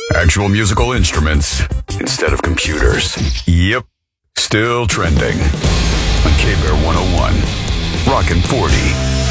Actual musical instruments instead of computers. Yep, still trending on K-Bear 101. Rockin' 40.